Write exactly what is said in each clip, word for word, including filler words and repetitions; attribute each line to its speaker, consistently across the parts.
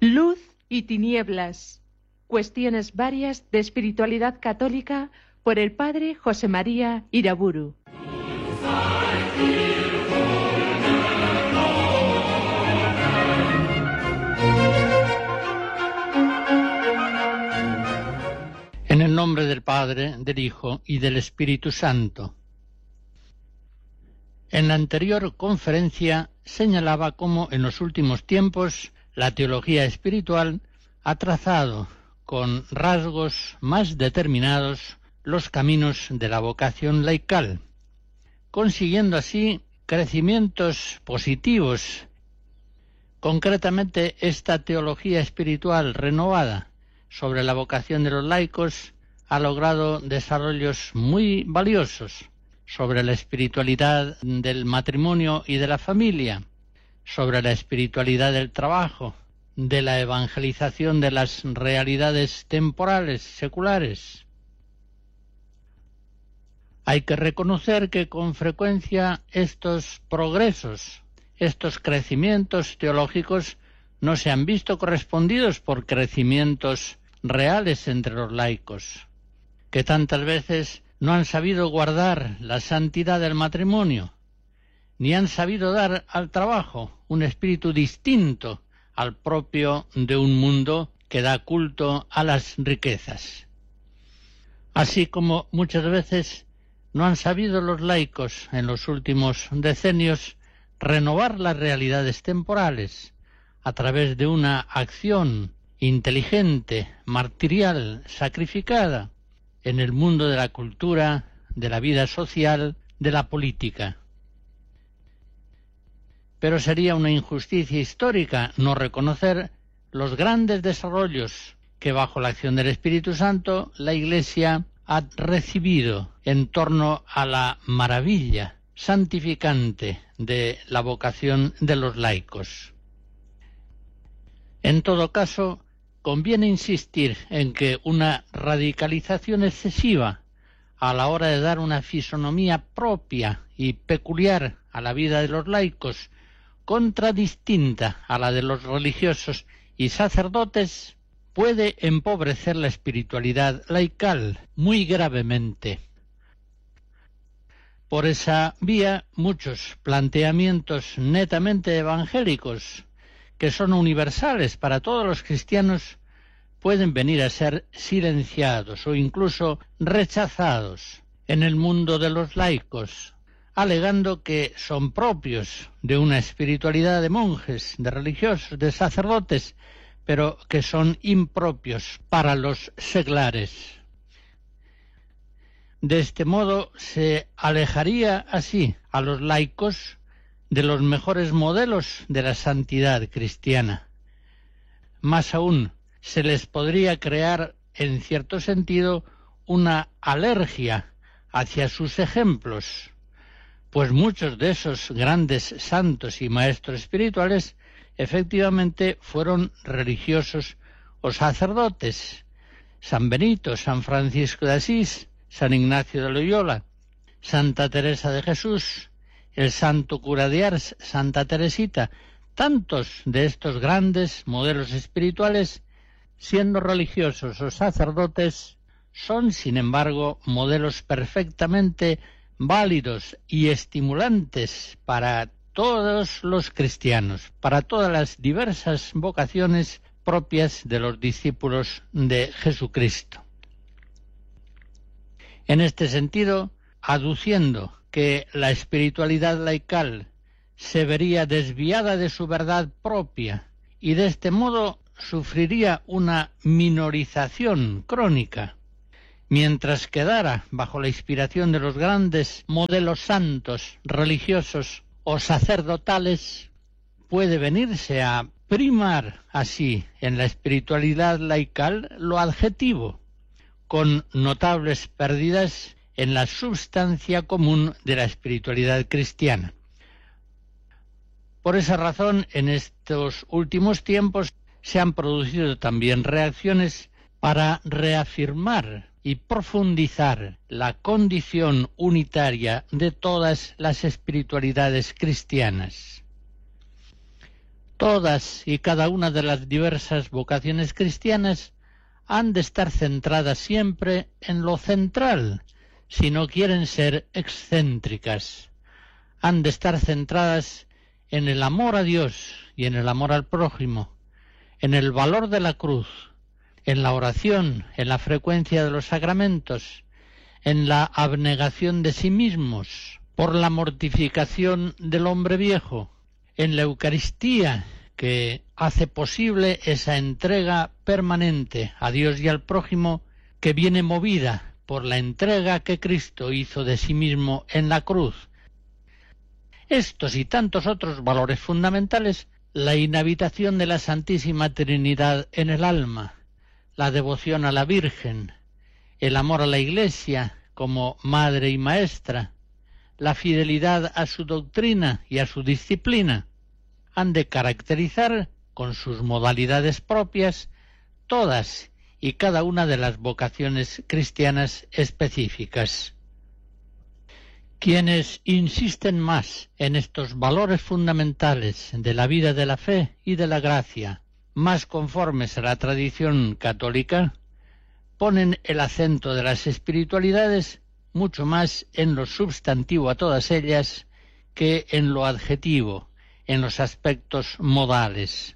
Speaker 1: Luz y tinieblas. Cuestiones varias de espiritualidad católica por el padre José María Iraburu.
Speaker 2: En el nombre del Padre, del Hijo y del Espíritu Santo. En la anterior conferencia señalaba cómo en los últimos tiempos la teología espiritual ha trazado con rasgos más determinados los caminos de la vocación laical, consiguiendo así crecimientos positivos. Concretamente, esta teología espiritual renovada sobre la vocación de los laicos ha logrado desarrollos muy valiosos sobre la espiritualidad del matrimonio y de la familia, sobre la espiritualidad del trabajo, de la evangelización de las realidades temporales, seculares. Hay que reconocer que con frecuencia estos progresos, estos crecimientos teológicos no se han visto correspondidos por crecimientos reales entre los laicos, que tantas veces no han sabido guardar la santidad del matrimonio, ni han sabido dar al trabajo un espíritu distinto al propio de un mundo que da culto a las riquezas. Así como muchas veces no han sabido los laicos en los últimos decenios renovar las realidades temporales a través de una acción inteligente, martirial, sacrificada en el mundo de la cultura, de la vida social, de la política. Pero sería una injusticia histórica no reconocer los grandes desarrollos que bajo la acción del Espíritu Santo la Iglesia ha recibido en torno a la maravilla santificante de la vocación de los laicos. En todo caso, conviene insistir en que una radicalización excesiva a la hora de dar una fisonomía propia y peculiar a la vida de los laicos, contradistinta a la de los religiosos y sacerdotes, puede empobrecer la espiritualidad laical muy gravemente. Por esa vía, muchos planteamientos netamente evangélicos, que son universales para todos los cristianos, pueden venir a ser silenciados o incluso rechazados en el mundo de los laicos, alegando que son propios de una espiritualidad de monjes, de religiosos, de sacerdotes, pero que son impropios para los seglares. De este modo se alejaría así a los laicos de los mejores modelos de la santidad cristiana. Más aún, se les podría crear, en cierto sentido, una alergia hacia sus ejemplos, pues muchos de esos grandes santos y maestros espirituales efectivamente fueron religiosos o sacerdotes. San Benito, San Francisco de Asís, San Ignacio de Loyola, Santa Teresa de Jesús, el santo cura de Ars, Santa Teresita, tantos de estos grandes modelos espirituales, siendo religiosos o sacerdotes, son, sin embargo, modelos perfectamente válidos y estimulantes para todos los cristianos, para todas las diversas vocaciones propias de los discípulos de Jesucristo. En este sentido, aduciendo que la espiritualidad laical se vería desviada de su verdad propia y de este modo sufriría una minorización crónica, mientras quedara bajo la inspiración de los grandes modelos santos, religiosos o sacerdotales, puede venirse a primar así en la espiritualidad laical lo adjetivo, con notables pérdidas en la substancia común de la espiritualidad cristiana. Por esa razón, en estos últimos tiempos se han producido también reacciones para reafirmar y profundizar la condición unitaria de todas las espiritualidades cristianas. Todas y cada una de las diversas vocaciones cristianas han de estar centradas siempre en lo central, si no quieren ser excéntricas. Han de estar centradas en el amor a Dios y en el amor al prójimo, en el valor de la cruz, en la oración, en la frecuencia de los sacramentos, en la abnegación de sí mismos, por la mortificación del hombre viejo, en la Eucaristía, que hace posible esa entrega permanente a Dios y al prójimo, que viene movida por la entrega que Cristo hizo de sí mismo en la cruz. Estos y tantos otros valores fundamentales, la inhabitación de la Santísima Trinidad en el alma, la devoción a la Virgen, el amor a la Iglesia como madre y maestra, la fidelidad a su doctrina y a su disciplina, han de caracterizar con sus modalidades propias todas y cada una de las vocaciones cristianas específicas. Quienes insisten más en estos valores fundamentales de la vida de la fe y de la gracia, más conformes a la tradición católica, ponen el acento de las espiritualidades mucho más en lo substantivo a todas ellas que en lo adjetivo, en los aspectos modales.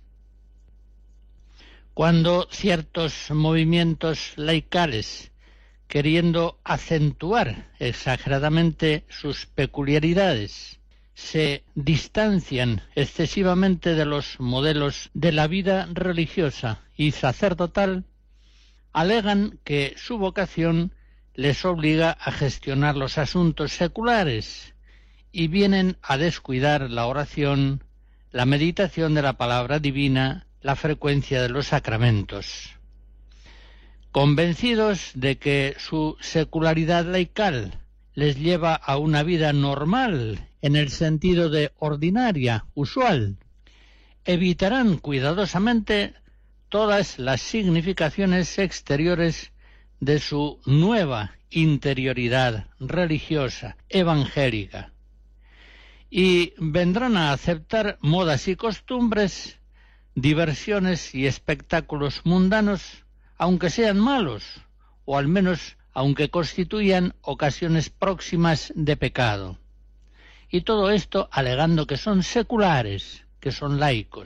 Speaker 2: Cuando ciertos movimientos laicales, queriendo acentuar exageradamente sus peculiaridades, se distancian excesivamente de los modelos de la vida religiosa y sacerdotal, alegan que su vocación les obliga a gestionar los asuntos seculares y vienen a descuidar la oración, la meditación de la palabra divina, la frecuencia de los sacramentos. Convencidos de que su secularidad laical les lleva a una vida normal, en el sentido de ordinaria, usual, evitarán cuidadosamente todas las significaciones exteriores de su nueva interioridad religiosa, evangélica, y vendrán a aceptar modas y costumbres, diversiones y espectáculos mundanos, aunque sean malos, o al menos aunque constituyan ocasiones próximas de pecado. Y todo esto alegando que son seculares, que son laicos.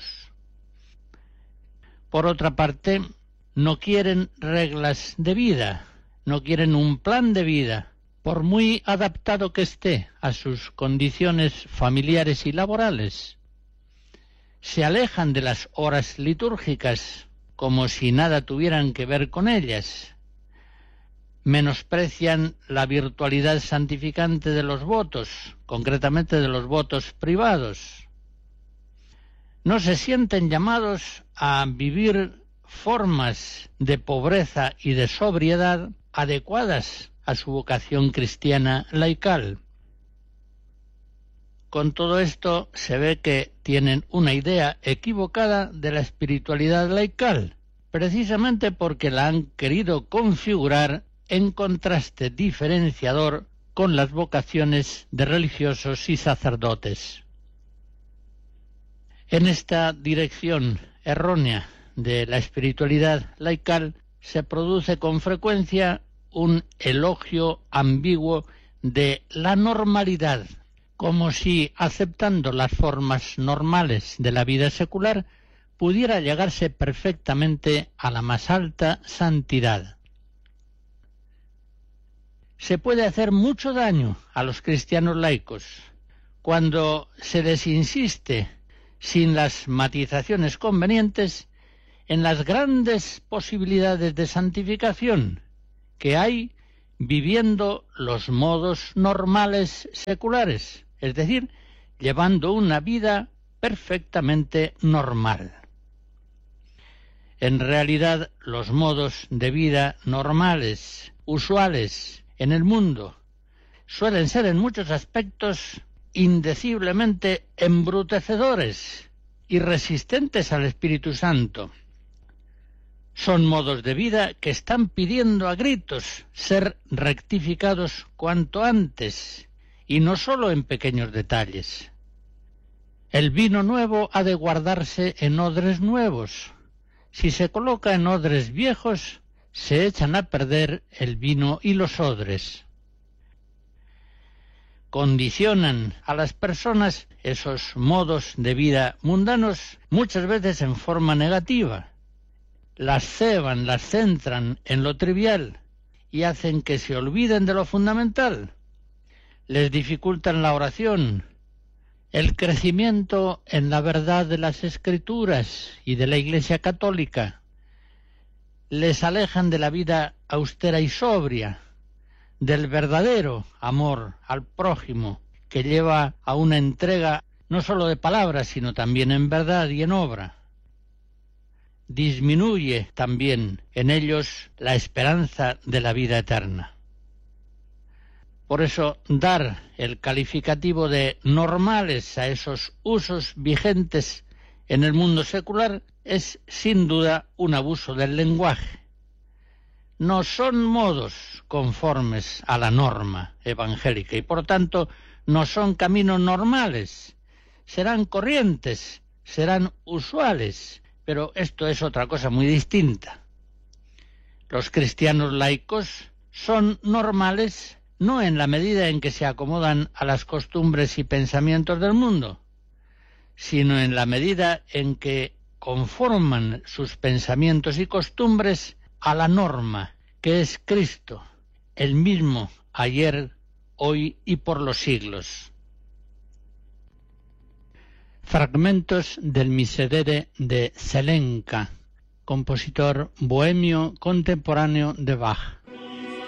Speaker 2: Por otra parte, no quieren reglas de vida, no quieren un plan de vida, por muy adaptado que esté a sus condiciones familiares y laborales. Se alejan de las horas litúrgicas como si nada tuvieran que ver con ellas. Menosprecian la virtualidad santificante de los votos, concretamente de los votos privados. No se sienten llamados a vivir formas de pobreza y de sobriedad adecuadas a su vocación cristiana laical. Con todo esto se ve que tienen una idea equivocada de la espiritualidad laical, precisamente porque la han querido configurar en contraste diferenciador con las vocaciones de religiosos y sacerdotes. En esta dirección errónea de la espiritualidad laical se produce con frecuencia un elogio ambiguo de la normalidad, como si aceptando las formas normales de la vida secular pudiera llegarse perfectamente a la más alta santidad. Se puede hacer mucho daño a los cristianos laicos cuando se les insiste, sin las matizaciones convenientes, en las grandes posibilidades de santificación que hay viviendo los modos normales seculares, es decir, llevando una vida perfectamente normal. En realidad, los modos de vida normales, usuales en el mundo, suelen ser en muchos aspectos indeciblemente embrutecedores y resistentes al Espíritu Santo. Son modos de vida que están pidiendo a gritos ser rectificados cuanto antes, y no solo en pequeños detalles. El vino nuevo ha de guardarse en odres nuevos. Si se coloca en odres viejos, se echan a perder el vino y los odres. Condicionan a las personas esos modos de vida mundanos muchas veces en forma negativa. Las ceban, las centran en lo trivial y hacen que se olviden de lo fundamental. Les dificultan la oración, el crecimiento en la verdad de las Escrituras y de la Iglesia católica. Les alejan de la vida austera y sobria, del verdadero amor al prójimo, que lleva a una entrega no solo de palabras, sino también en verdad y en obra. Disminuye también en ellos la esperanza de la vida eterna. Por eso, dar el calificativo de normales a esos usos vigentes en el mundo secular es sin duda un abuso del lenguaje. No son modos conformes a la norma evangélica y por tanto no son caminos normales. Serán corrientes, serán usuales, pero esto es otra cosa muy distinta. Los cristianos laicos son normales no en la medida en que se acomodan a las costumbres y pensamientos del mundo, sino en la medida en que conforman sus pensamientos y costumbres a la norma, que es Cristo, el mismo ayer, hoy y por los siglos. Fragmentos del Miserere de Zelenka, compositor bohemio contemporáneo de Bach.